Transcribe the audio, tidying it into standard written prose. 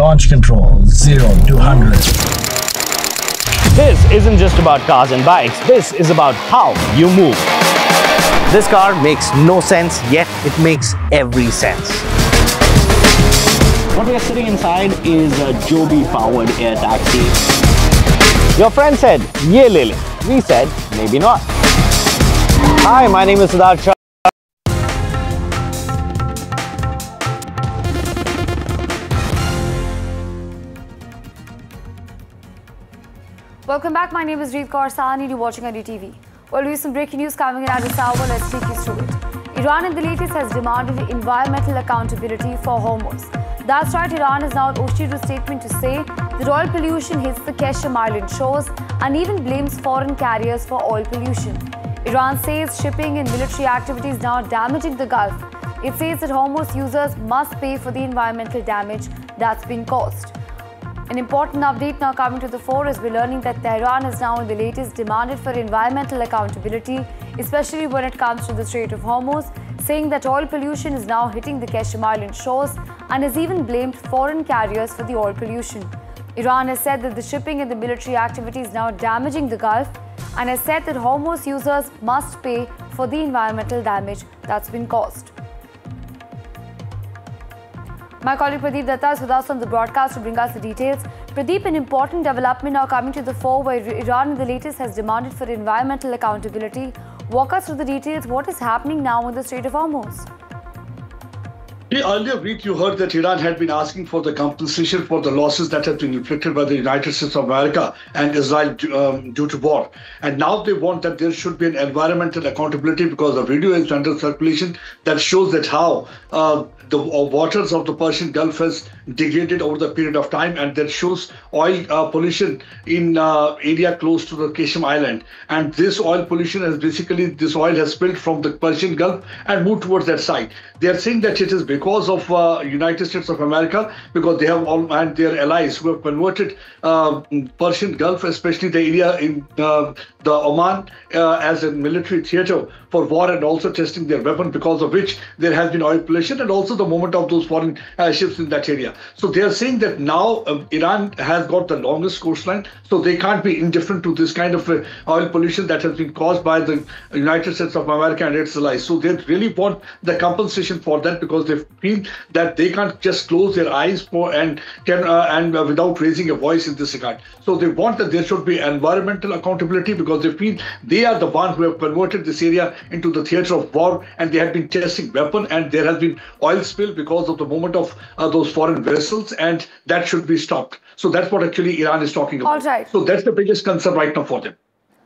Launch control 0 to 100. This isn't just about cars and bikes, this is about how you move. This car makes no sense, yet it makes every sense. What we are sitting inside is a Joby-powered air taxi. Your friend said, "Ye le le." We said, maybe not. Hi, my name is Siddharth Shah. Welcome back. My name is Reet Kaur Sahni. You're watching IDTV. Well, we have some breaking news coming in at this hour. Let's take you through it. Iran in the latest has demanded environmental accountability for Hormuz. That's right, Iran has now issued a statement to say that oil pollution hits the Qashm Island shores and even blames foreign carriers for oil pollution. Iran says shipping and military activities now are damaging the Gulf. It says that Hormuz users must pay for the environmental damage that's been caused. An important update now coming to the fore as we're learning that Tehran is now in the latest demanded for environmental accountability, especially when it comes to the Strait of Hormuz, saying that oil pollution is now hitting the Qashm Island shores and has even blamed foreign carriers for the oil pollution. Iran has said that the shipping and the military activity is now damaging the Gulf and has said that Hormuz users must pay for the environmental damage that's been caused. My colleague Pradeep Datta is with us on the broadcast to bring us the details. Pradeep, an important development now coming to the fore where Iran in the latest has demanded for environmental accountability. Walk us through the details. What is happening now in the Strait of Hormuz? Earlier week, you heard that Iran had been asking for the compensation for the losses that have been inflicted by the United States of America and Israel due to war. And now they want that there should be an environmental accountability because a video is under circulation that shows that how the waters of the Persian Gulf has degraded over the period of time, and that shows oil pollution in area close to the Qashm Island. And this oil pollution has basically, this oil has spilled from the Persian Gulf and moved towards that side. They are saying that it is because of United States of America, because they have all and their allies who have converted Persian Gulf, especially the area in the Oman, as a military theater for war and also testing their weapon, because of which there has been oil pollution and also the movement of those foreign ships in that area. So they are saying that now Iran has got the longest coastline, so they can't be indifferent to this kind of oil pollution that has been caused by the United States of America and its allies. So they really want the compensation for that because they feel that they can't just close their eyes for and without raising a voice in this regard. So they want that there should be environmental accountability because they feel they are the ones who have converted this area into the theater of war, and they have been testing weapon, and there has been oil spill because of the movement of those foreign vessels, and that should be stopped. So that's what actually Iran is talking about. All right. So that's the biggest concern right now for them.